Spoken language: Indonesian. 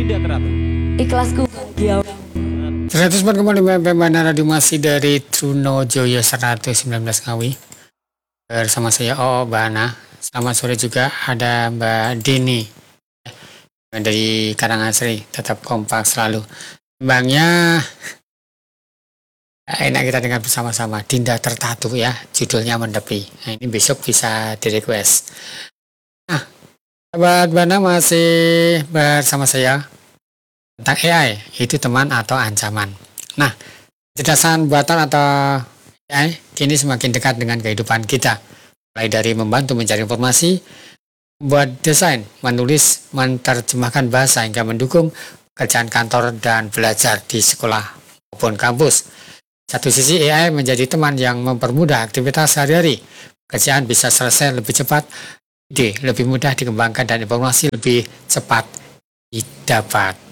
tidak teratur. Ikhlasku dia. 104,5 FM Bandara Dimasi dari Trunojoyo 119 Ngawi. Bersama saya Bana. Selamat sore juga ada Mbak Dini dari Karangasri. Tetap kompak selalu. Bangnya enak kita dengar bersama-sama. Dinda Tertatu ya, judulnya Mendepi. Nah, ini besok bisa di request. Nah, Sahabat Bana masih bersama saya tentang AI, itu teman atau ancaman. Nah, kecerdasan buatan atau AI kini semakin dekat dengan kehidupan kita. Mulai dari membantu mencari informasi, membuat desain, menulis, menerjemahkan bahasa hingga mendukung pekerjaan kantor dan belajar di sekolah maupun kampus. Satu sisi AI menjadi teman yang mempermudah aktivitas sehari-hari. Pekerjaan bisa selesai lebih cepat, ide lebih mudah dikembangkan dan informasi lebih cepat didapat.